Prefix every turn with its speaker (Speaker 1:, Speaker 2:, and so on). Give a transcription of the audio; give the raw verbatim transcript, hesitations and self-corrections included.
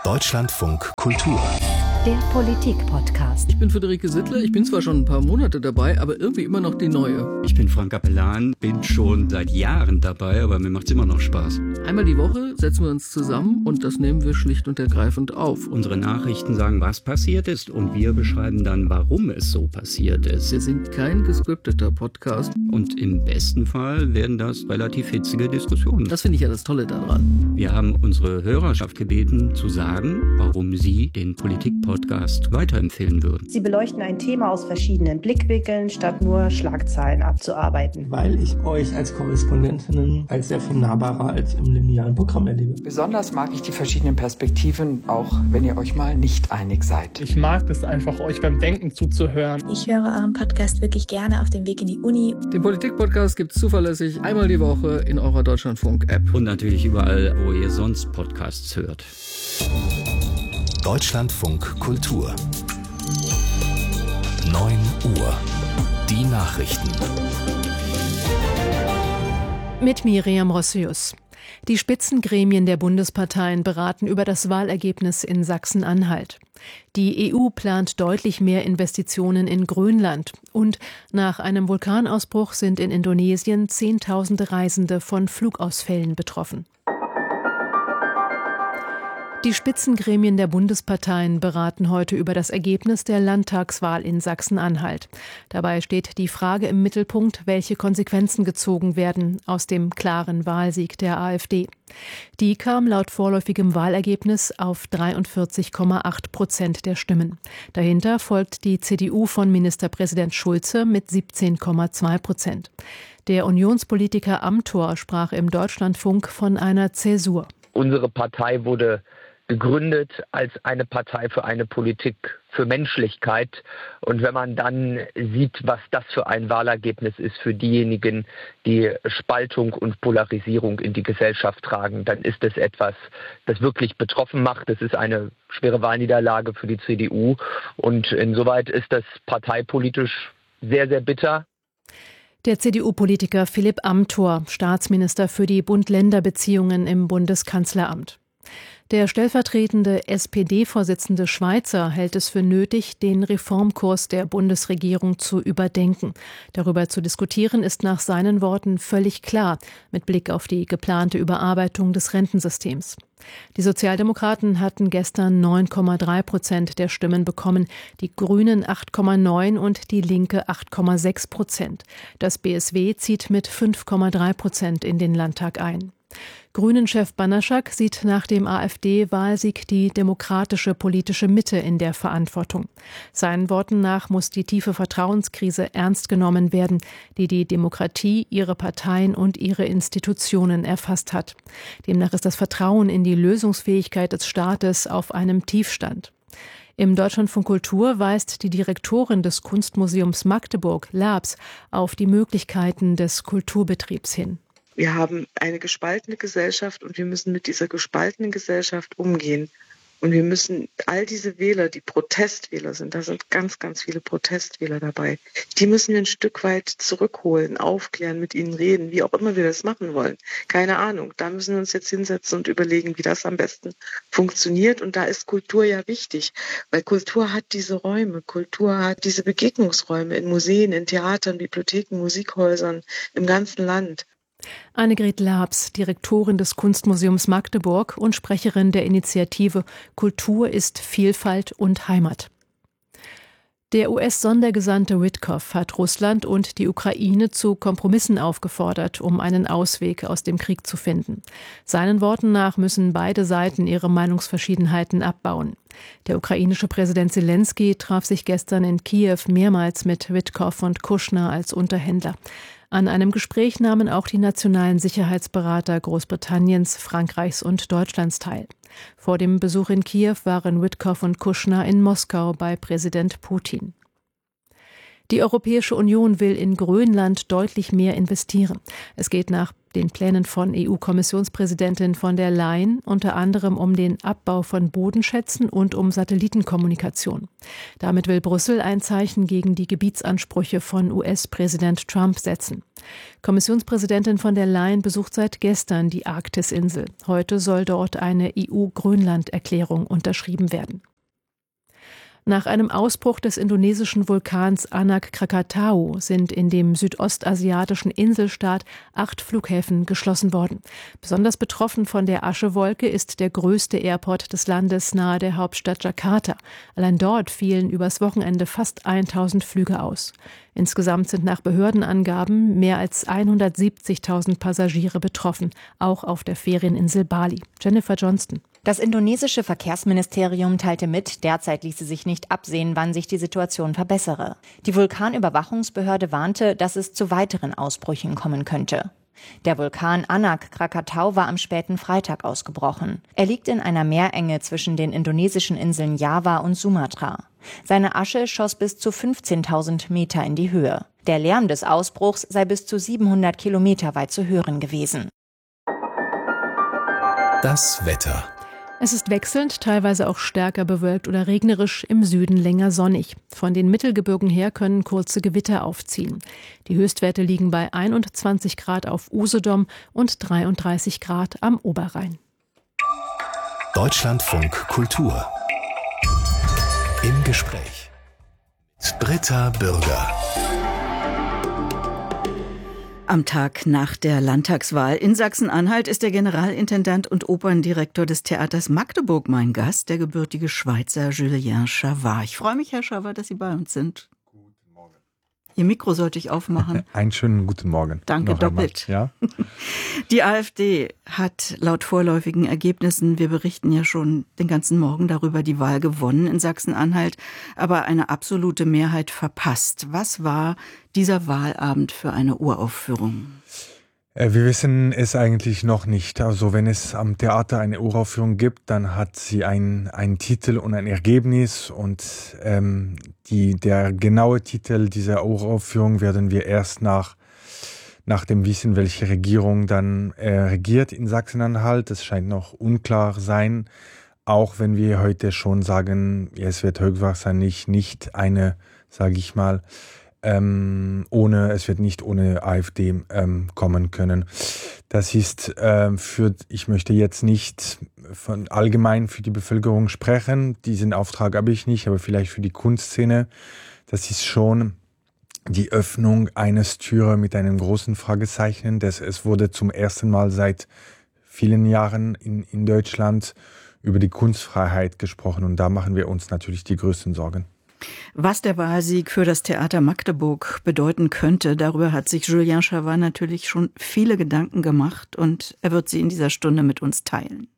Speaker 1: Deutschlandfunk Kultur.
Speaker 2: Der Politik-Podcast.
Speaker 3: Ich bin Friederike Sittler, ich bin zwar schon ein paar Monate dabei, aber irgendwie immer noch die Neue.
Speaker 4: Ich bin Frank Capellan, bin schon seit Jahren dabei, aber mir macht's immer noch Spaß.
Speaker 3: Einmal die Woche setzen wir uns zusammen und das nehmen wir schlicht und ergreifend auf.
Speaker 4: Unsere Nachrichten sagen, was passiert ist, und wir beschreiben dann, warum es so passiert ist.
Speaker 3: Wir sind kein gescripteter Podcast.
Speaker 4: Und im besten Fall werden das relativ hitzige Diskussionen.
Speaker 3: Das finde ich ja das Tolle daran.
Speaker 4: Wir haben unsere Hörerschaft gebeten, zu sagen, warum sie den Politik-Podcast Podcast weiterempfehlen würden.
Speaker 5: Sie beleuchten ein Thema aus verschiedenen Blickwinkeln, statt nur Schlagzeilen abzuarbeiten.
Speaker 6: Weil ich euch als Korrespondentinnen als sehr viel nahbarer als im linearen Programm erlebe.
Speaker 7: Besonders mag ich die verschiedenen Perspektiven, auch wenn ihr euch mal nicht einig seid.
Speaker 8: Ich mag es einfach, euch beim Denken zuzuhören.
Speaker 9: Ich höre euren Podcast wirklich gerne auf dem Weg in die Uni.
Speaker 3: Den Politik-Podcast gibt es zuverlässig einmal die Woche in eurer Deutschlandfunk-App.
Speaker 4: Und natürlich überall, wo ihr sonst Podcasts hört.
Speaker 1: Deutschlandfunk Kultur. neun Uhr. Die Nachrichten.
Speaker 10: Mit Miriam Rossius. Die Spitzengremien der Bundesparteien beraten über das Wahlergebnis in Sachsen-Anhalt. Die E U plant deutlich mehr Investitionen in Grönland. Und nach einem Vulkanausbruch sind in Indonesien Zehntausende Reisende von Flugausfällen betroffen. Die Spitzengremien der Bundesparteien beraten heute über das Ergebnis der Landtagswahl in Sachsen-Anhalt. Dabei steht die Frage im Mittelpunkt, welche Konsequenzen gezogen werden aus dem klaren Wahlsieg der AfD. Die kam laut vorläufigem Wahlergebnis auf dreiundvierzig Komma acht Prozent der Stimmen. Dahinter folgt die C D U von Ministerpräsident Schulze mit siebzehn Komma zwei Prozent. Der Unionspolitiker Amthor sprach im Deutschlandfunk von einer Zäsur.
Speaker 11: Unsere Partei wurde gegründet als eine Partei für eine Politik für Menschlichkeit. Und wenn man dann sieht, was das für ein Wahlergebnis ist für diejenigen, die Spaltung und Polarisierung in die Gesellschaft tragen, dann ist es etwas, das wirklich betroffen macht. Es ist eine schwere Wahlniederlage für die C D U. Und insoweit ist das parteipolitisch sehr, sehr bitter.
Speaker 10: Der C D U-Politiker Philipp Amthor, Staatsminister für die Bund-Länder-Beziehungen im Bundeskanzleramt. Der stellvertretende S P D-Vorsitzende Schweizer hält es für nötig, den Reformkurs der Bundesregierung zu überdenken. Darüber zu diskutieren ist nach seinen Worten völlig klar, mit Blick auf die geplante Überarbeitung des Rentensystems. Die Sozialdemokraten hatten gestern neun Komma drei Prozent der Stimmen bekommen, die Grünen acht Komma neun und die Linke acht Komma sechs Prozent. Das B S W zieht mit fünf Komma drei Prozent in den Landtag ein. Grünen-Chef Banaschak sieht nach dem AfD-Wahlsieg die demokratische politische Mitte in der Verantwortung. Seinen Worten nach muss die tiefe Vertrauenskrise ernst genommen werden, die die Demokratie, ihre Parteien und ihre Institutionen erfasst hat. Demnach ist das Vertrauen in die Lösungsfähigkeit des Staates auf einem Tiefstand. Im Deutschlandfunk Kultur weist die Direktorin des Kunstmuseums Magdeburg, Labs, auf die Möglichkeiten des Kulturbetriebs hin.
Speaker 12: Wir haben eine gespaltene Gesellschaft und wir müssen mit dieser gespaltenen Gesellschaft umgehen. Und wir müssen all diese Wähler, die Protestwähler sind, da sind ganz, ganz viele Protestwähler dabei, die müssen wir ein Stück weit zurückholen, aufklären, mit ihnen reden, wie auch immer wir das machen wollen. Keine Ahnung, da müssen wir uns jetzt hinsetzen und überlegen, wie das am besten funktioniert. Und da ist Kultur ja wichtig, weil Kultur hat diese Räume, Kultur hat diese Begegnungsräume in Museen, in Theatern, Bibliotheken, Musikhäusern im ganzen Land.
Speaker 10: Annegret Labs, Direktorin des Kunstmuseums Magdeburg und Sprecherin der Initiative Kultur ist Vielfalt und Heimat. Der U S-Sondergesandte Witkoff hat Russland und die Ukraine zu Kompromissen aufgefordert, um einen Ausweg aus dem Krieg zu finden. Seinen Worten nach müssen beide Seiten ihre Meinungsverschiedenheiten abbauen. Der ukrainische Präsident Selenskyj traf sich gestern in Kiew mehrmals mit Witkoff und Kushner als Unterhändler. An einem Gespräch nahmen auch die nationalen Sicherheitsberater Großbritanniens, Frankreichs und Deutschlands teil. Vor dem Besuch in Kiew waren Witkoff und Kushner in Moskau bei Präsident Putin. Die Europäische Union will in Grönland deutlich mehr investieren. Es geht nach den Plänen von E U-Kommissionspräsidentin von der Leyen unter anderem um den Abbau von Bodenschätzen und um Satellitenkommunikation. Damit will Brüssel ein Zeichen gegen die Gebietsansprüche von U S-Präsident Trump setzen. Kommissionspräsidentin von der Leyen besucht seit gestern die Arktisinsel. Heute soll dort eine E U-Grönland-Erklärung unterschrieben werden. Nach einem Ausbruch des indonesischen Vulkans Anak Krakatau sind in dem südostasiatischen Inselstaat acht Flughäfen geschlossen worden. Besonders betroffen von der Aschewolke ist der größte Airport des Landes nahe der Hauptstadt Jakarta. Allein dort fielen übers Wochenende fast tausend Flüge aus. Insgesamt sind nach Behördenangaben mehr als hundertsiebzigtausend Passagiere betroffen, auch auf der Ferieninsel Bali. Jennifer Johnston.
Speaker 13: Das indonesische Verkehrsministerium teilte mit, derzeit ließe sich nicht absehen, wann sich die Situation verbessere. Die Vulkanüberwachungsbehörde warnte, dass es zu weiteren Ausbrüchen kommen könnte. Der Vulkan Anak Krakatau war am späten Freitag ausgebrochen. Er liegt in einer Meerenge zwischen den indonesischen Inseln Java und Sumatra. Seine Asche schoss bis zu fünfzehntausend Meter in die Höhe. Der Lärm des Ausbruchs sei bis zu siebenhundert Kilometer weit zu hören gewesen.
Speaker 1: Das Wetter.
Speaker 10: Es ist wechselnd, teilweise auch stärker bewölkt oder regnerisch, im Süden länger sonnig. Von den Mittelgebirgen her können kurze Gewitter aufziehen. Die Höchstwerte liegen bei einundzwanzig Grad auf Usedom und dreiunddreißig Grad am Oberrhein.
Speaker 1: Deutschlandfunk Kultur. Im Gespräch. Britta Bürger.
Speaker 14: Am Tag nach der Landtagswahl in Sachsen-Anhalt ist der Generalintendant und Operndirektor des Theaters Magdeburg mein Gast, der gebürtige Schweizer Julien Chavard. Ich freue mich, Herr Chavard, dass Sie bei uns sind. Guten Morgen. Ihr Mikro sollte ich aufmachen.
Speaker 15: Einen schönen guten Morgen.
Speaker 14: Danke,
Speaker 15: noch
Speaker 14: doppelt.
Speaker 15: Ja?
Speaker 14: Die AfD hat laut vorläufigen Ergebnissen, wir berichten ja schon den ganzen Morgen darüber, die Wahl gewonnen in Sachsen-Anhalt, aber eine absolute Mehrheit verpasst. Was war dieser Wahlabend für eine Uraufführung?
Speaker 15: Wir wissen es eigentlich noch nicht. Also wenn es am Theater eine Uraufführung gibt, dann hat sie einen, einen Titel und ein Ergebnis. Und ähm, die, der genaue Titel dieser Uraufführung werden wir erst nach, nach dem Wissen, welche Regierung dann äh, regiert in Sachsen-Anhalt. Es scheint noch unklar sein, auch wenn wir heute schon sagen, es wird höchstwahrscheinlich nicht eine, sage ich mal, Ähm, ohne, es wird nicht ohne AfD ähm, kommen können. Das ist ähm, für, ich möchte jetzt nicht von allgemein für die Bevölkerung sprechen, diesen Auftrag habe ich nicht, aber vielleicht für die Kunstszene, das ist schon die Öffnung eines Türe mit einem großen Fragezeichen. Das, es wurde zum ersten Mal seit vielen Jahren in, in Deutschland über die Kunstfreiheit gesprochen und da machen wir uns natürlich die größten Sorgen.
Speaker 14: Was der Wahlsieg für das Theater Magdeburg bedeuten könnte, darüber hat sich Julien Chavard natürlich schon viele Gedanken gemacht und er wird sie in dieser Stunde mit uns teilen.